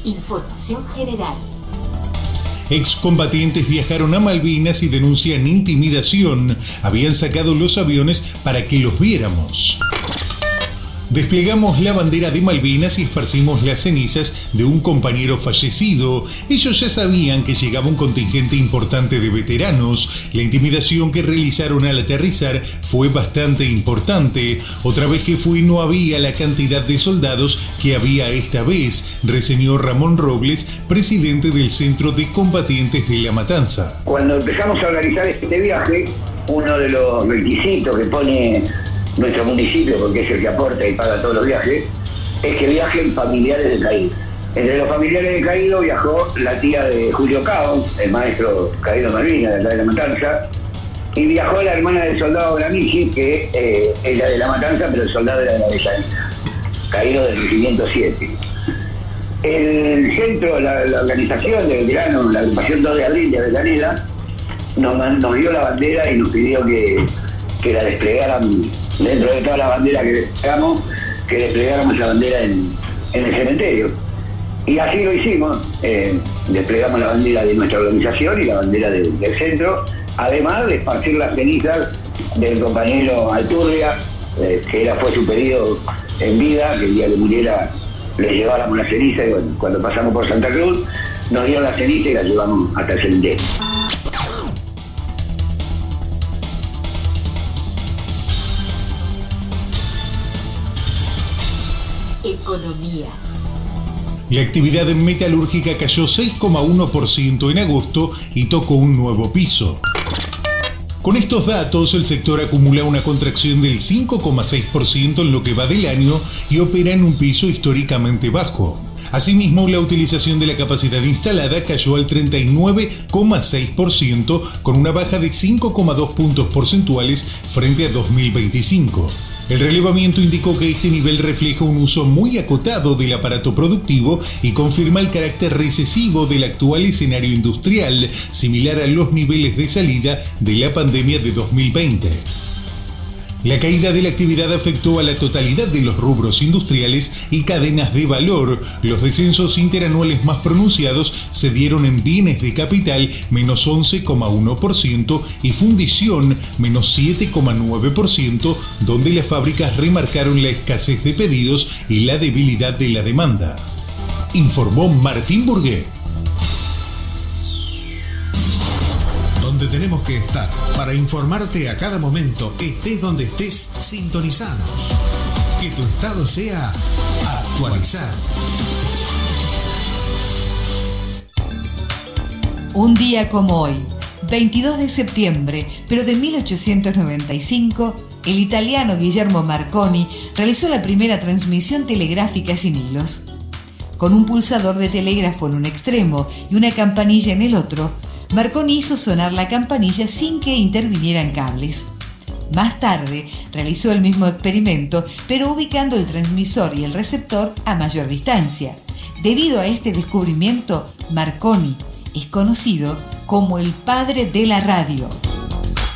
Información general. Excombatientes viajaron a Malvinas y denuncian intimidación. Habían sacado los aviones para que los viéramos. Desplegamos la bandera de Malvinas y esparcimos las cenizas de un compañero fallecido. Ellos ya sabían que llegaba un contingente importante de veteranos. La intimidación que realizaron al aterrizar fue bastante importante. Otra vez que fui no había la cantidad de soldados que había esta vez, reseñó Ramón Robles, presidente del Centro de Combatientes de La Matanza. Cuando empezamos a organizar este viaje, uno de los requisitos que pone nuestro municipio, porque es el que aporta y paga todos los viajes, es que viajen familiares de caído. Entre los familiares de caído viajó la tía de Julio Cao, el maestro caído de Malvinas, de acá de La Matanza, y viajó la hermana del soldado Gramigi, que era de La Matanza, pero el soldado era de la Avellaneda, caído del regimiento 7. El centro, la organización de veteranos, la agrupación 2 de abril de Avellaneda, nos dio la bandera y nos pidió que la desplegaran dentro de toda la bandera que desplegamos, que desplegáramos la bandera en el cementerio. Y así lo hicimos, desplegamos la bandera de nuestra organización y la bandera del centro, además de esparcir las cenizas del compañero Alturria, que fue su pedido en vida, que el día que muriera le lleváramos la ceniza, y bueno, cuando pasamos por Santa Cruz, nos dieron la ceniza y la llevamos hasta el cementerio. Economía. La actividad metalúrgica cayó 6,1% en agosto y tocó un nuevo piso. Con estos datos, el sector acumula una contracción del 5,6% en lo que va del año y opera en un piso históricamente bajo. Asimismo, la utilización de la capacidad instalada cayó al 39,6%, con una baja de 5,2 puntos porcentuales frente a 2025. El relevamiento indicó que este nivel refleja un uso muy acotado del aparato productivo y confirma el carácter recesivo del actual escenario industrial, similar a los niveles de salida de la pandemia de 2020. La caída de la actividad afectó a la totalidad de los rubros industriales y cadenas de valor. Los descensos interanuales más pronunciados se dieron en bienes de capital, menos 11,1%, y fundición, menos 7,9%, donde las fábricas remarcaron la escasez de pedidos y la debilidad de la demanda. Informó Martín Burguet. Donde tenemos que estar para informarte a cada momento, estés donde estés, sintonizados. Que tu estado sea actualizado. Un día como hoy, 22 de septiembre, pero de 1895, el italiano Guillermo Marconi realizó la primera transmisión telegráfica sin hilos. Con un pulsador de telégrafo en un extremo y una campanilla en el otro, Marconi hizo sonar la campanilla sin que intervinieran cables. Más tarde, realizó el mismo experimento, pero ubicando el transmisor y el receptor a mayor distancia. Debido a este descubrimiento, Marconi es conocido como el padre de la radio.